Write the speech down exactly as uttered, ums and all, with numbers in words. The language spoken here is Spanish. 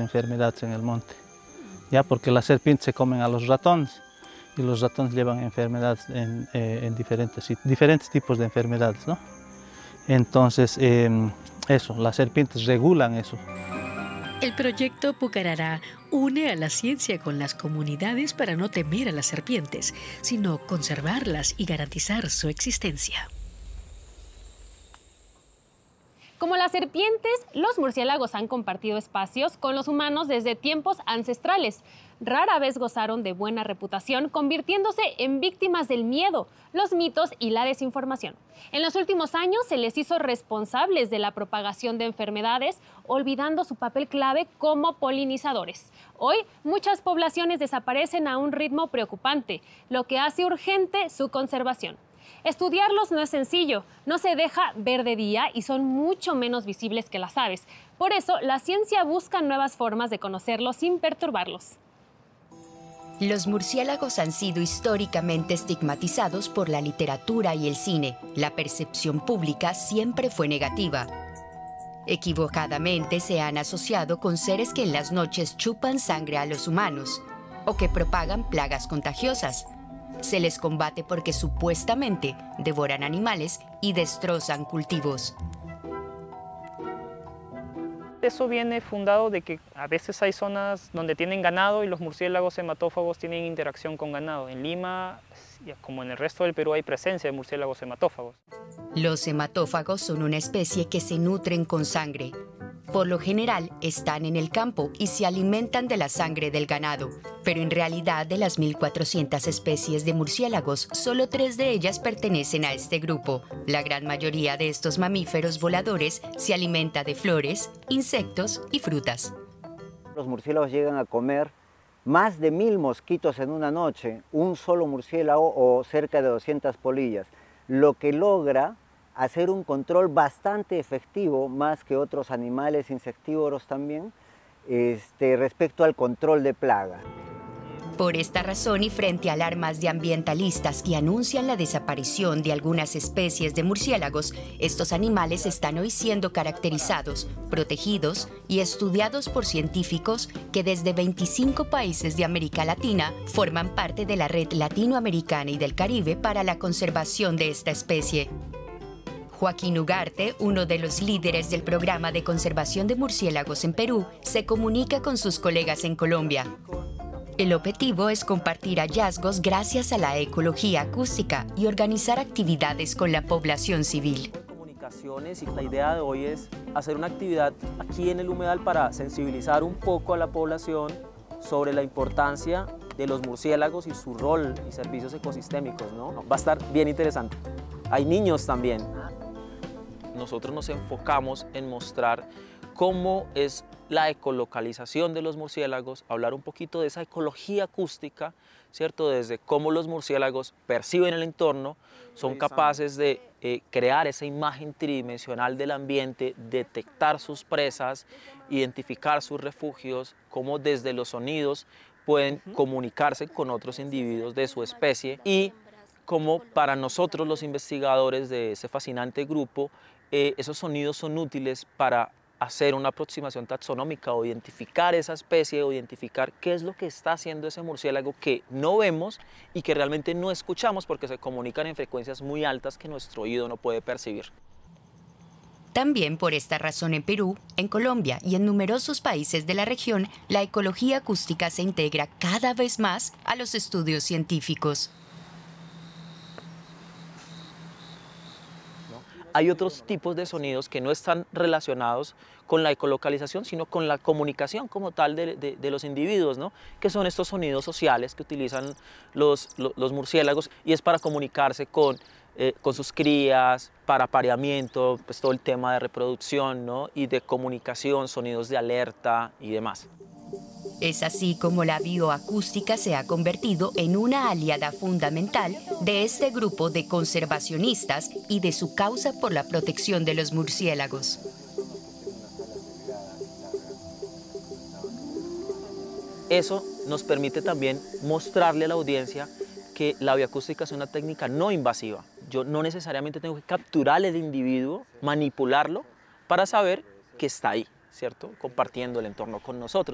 enfermedades en el monte, ya porque las serpientes se comen a los ratones y los ratones llevan enfermedades en, eh, en diferentes, diferentes tipos de enfermedades, ¿no? Entonces, eh, eso, las serpientes regulan eso. El proyecto Pucarará une a la ciencia con las comunidades para no temer a las serpientes, sino conservarlas y garantizar su existencia. Como las serpientes, los murciélagos han compartido espacios con los humanos desde tiempos ancestrales. Rara vez gozaron de buena reputación, convirtiéndose en víctimas del miedo, los mitos y la desinformación. En los últimos años se les hizo responsables de la propagación de enfermedades, olvidando su papel clave como polinizadores. Hoy, muchas poblaciones desaparecen a un ritmo preocupante, lo que hace urgente su conservación. Estudiarlos no es sencillo, no se deja ver de día y son mucho menos visibles que las aves. Por eso, la ciencia busca nuevas formas de conocerlos sin perturbarlos. Los murciélagos han sido históricamente estigmatizados por la literatura y el cine. La percepción pública siempre fue negativa. Equivocadamente se han asociado con seres que en las noches chupan sangre a los humanos o que propagan plagas contagiosas. Se les combate porque supuestamente devoran animales y destrozan cultivos. Eso viene fundado de que a veces hay zonas donde tienen ganado y los murciélagos hematófagos tienen interacción con ganado. En Lima, como en el resto del Perú, hay presencia de murciélagos hematófagos. Los hematófagos son una especie que se nutren con sangre. Por lo general, están en el campo y se alimentan de la sangre del ganado. Pero en realidad, de las mil cuatrocientas especies de murciélagos, solo tres de ellas pertenecen a este grupo. La gran mayoría de estos mamíferos voladores se alimenta de flores, insectos y frutas. Los murciélagos llegan a comer más de mil mosquitos en una noche, un solo murciélago o cerca de doscientas polillas, lo que logra hacer un control bastante efectivo, más que otros animales insectívoros también, este, respecto al control de plagas. Por esta razón y frente a alarmas de ambientalistas que anuncian la desaparición de algunas especies de murciélagos, estos animales están hoy siendo caracterizados, protegidos y estudiados por científicos que desde veinticinco países de América Latina forman parte de la Red Latinoamericana y del Caribe para la conservación de esta especie. Joaquín Ugarte, uno de los líderes del programa de conservación de murciélagos en Perú, se comunica con sus colegas en Colombia. El objetivo es compartir hallazgos gracias a la ecología acústica y organizar actividades con la población civil. Comunicaciones, y la idea de hoy es hacer una actividad aquí en el humedal para sensibilizar un poco a la población sobre la importancia de los murciélagos y su rol y servicios ecosistémicos, ¿no? Va a estar bien interesante. Hay niños también. Nosotros nos enfocamos en mostrar cómo es la ecolocalización de los murciélagos, hablar un poquito de esa ecología acústica, ¿cierto? Desde cómo los murciélagos perciben el entorno, son capaces de eh, crear esa imagen tridimensional del ambiente, detectar sus presas, identificar sus refugios, cómo desde los sonidos pueden comunicarse con otros individuos de su especie y cómo para nosotros los investigadores de ese fascinante grupo, eh, esos sonidos son útiles para hacer una aproximación taxonómica o identificar esa especie o identificar qué es lo que está haciendo ese murciélago que no vemos y que realmente no escuchamos porque se comunican en frecuencias muy altas que nuestro oído no puede percibir. También por esta razón en Perú, en Colombia y en numerosos países de la región, la ecología acústica se integra cada vez más a los estudios científicos. Hay otros tipos de sonidos que no están relacionados con la ecolocalización, sino con la comunicación como tal de, de, de los individuos, ¿no? Que son estos sonidos sociales que utilizan los, los, los murciélagos y es para comunicarse con, eh, con sus crías, para apareamiento, pues todo el tema de reproducción, ¿no? Y de comunicación, sonidos de alerta y demás. Es así como la bioacústica se ha convertido en una aliada fundamental de este grupo de conservacionistas y de su causa por la protección de los murciélagos. Eso nos permite también mostrarle a la audiencia que la bioacústica es una técnica no invasiva. Yo no necesariamente tengo que capturar el individuo, manipularlo, para saber que está ahí, ¿cierto? Compartiendo el entorno con nosotros.